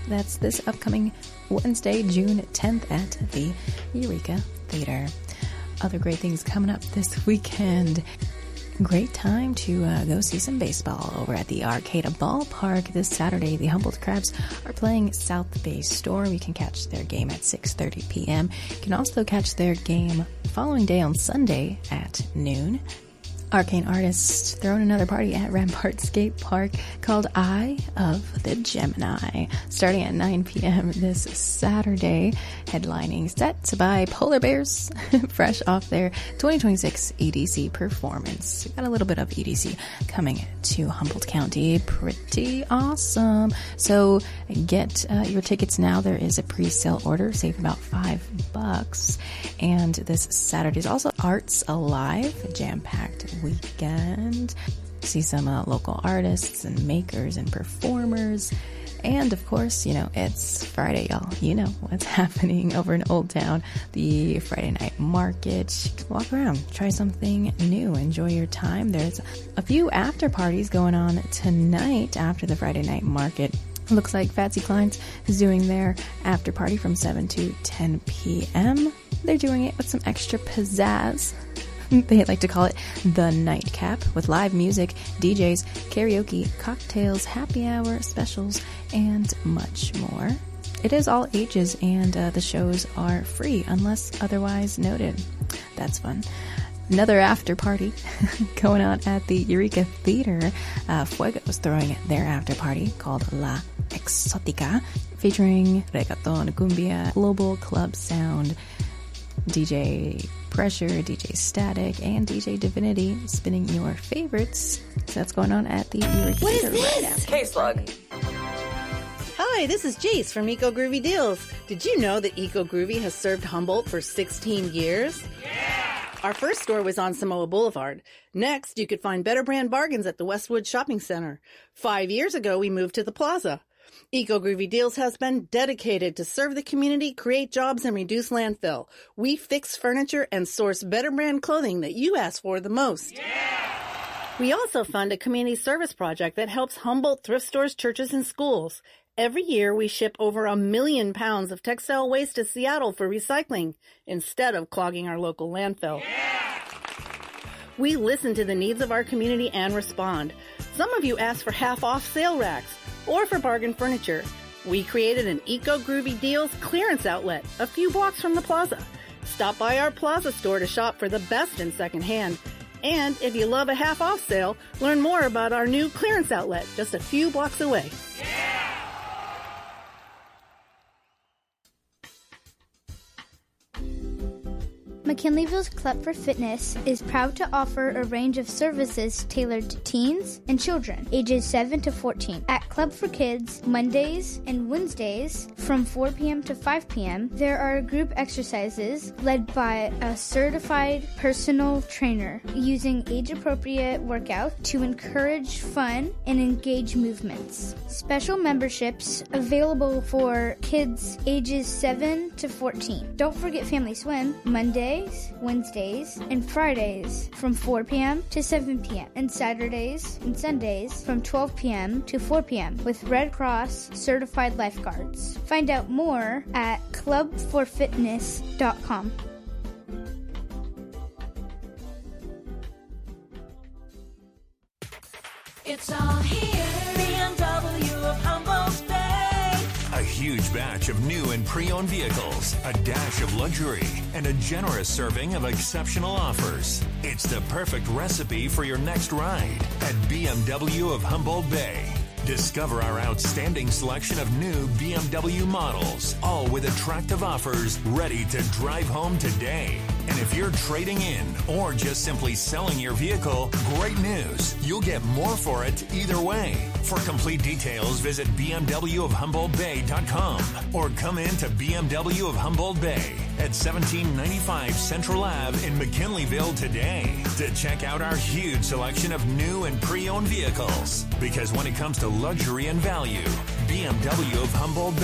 That's this upcoming Wednesday, June 10th at the Eureka Theater. Other great things coming up this weekend. Great time to go see some baseball over at the Arcata Ballpark this Saturday. The Humboldt Crabs are playing South Bay Storm. You can catch their game at 6:30 p.m. You can also catch their game the following day on Sunday at noon. Arcane Artists throwing another party at Rampart Skate Park called Eye of the Gemini, starting at 9 p.m. this Saturday, headlining set by Polar Bears, fresh off their 2026 EDC performance. Got a little bit of EDC coming to Humboldt County. Pretty awesome. So get your tickets now. There is a pre-sale order. Save about $5. And this Saturday is also Arts Alive, jam-packed weekend. See some local artists and makers and performers. And of course, you know, it's Friday, y'all. You know what's happening over in Old Town. The Friday night market. Walk around, try something new, enjoy your time. There's a few after parties going on tonight after the Friday night market. Looks like Fatsy Klein's is doing their after party from 7 to 10 p.m. They're doing it with some extra pizzazz. They like to call it the Nightcap, with live music, DJs, karaoke, cocktails, happy hour, specials, and much more. It is all ages, and the shows are free unless otherwise noted. That's fun. Another after party going on at the Eureka Theater. Fuego's throwing their after party called La Exotica, featuring reggaeton, cumbia, global club sound, DJ Pressure, DJ Static, and DJ Divinity spinning your favorites. So that's going on at the Eureka Theater right now. K-Slug. Hi, this is Jace from Eco Groovy Deals. Did you know that Eco Groovy has served Humboldt for 16 years? Yeah! Our first store was on Samoa Boulevard. Next, you could find better brand bargains at the Westwood Shopping Center. 5 years ago, we moved to the Plaza. Eco Groovy Deals has been dedicated to serve the community, create jobs, and reduce landfill. We fix furniture and source better brand clothing that you ask for the most. Yeah! We also fund a community service project that helps Humboldt thrift stores, churches, and schools. Every year, we ship over 1 million pounds of textile waste to Seattle for recycling instead of clogging our local landfill. Yeah! We listen to the needs of our community and respond. Some of you ask for half-off sale racks or for bargain furniture. We created an Eco Groovy Deals clearance outlet a few blocks from the Plaza. Stop by our Plaza store to shop for the best in secondhand. And if you love a half-off sale, learn more about our new clearance outlet just a few blocks away. Yeah! McKinleyville's Club for Fitness is proud to offer a range of services tailored to teens and children ages 7 to 14. At Club for Kids, Mondays and Wednesdays from 4 p.m. to 5 p.m., there are group exercises led by a certified personal trainer using age-appropriate workout to encourage fun and engage movements. Special memberships available for kids ages 7 to 14. Don't forget Family Swim, Monday, Wednesdays, and Fridays from 4 p.m. to 7 p.m. and Saturdays and Sundays from 12 p.m. to 4 p.m. with Red Cross certified lifeguards. Find out more at clubforfitness.com. It's all here. BMW of Humboldt Bay. A huge batch of new and pre-owned vehicles, a dash of luxury, and a generous serving of exceptional offers. It's the perfect recipe for your next ride at BMW of Humboldt Bay. Discover our outstanding selection of new BMW models, all with attractive offers ready to drive home today. And if you're trading in or just simply selling your vehicle, great news. You'll get more for it either way. For complete details, visit bmwofhumboldtbay.com or come in to BMW of Humboldt Bay at 1795 Central Ave in McKinleyville today to check out our huge selection of new and pre-owned vehicles. Because when it comes to luxury and value, BMW of Humboldt Bay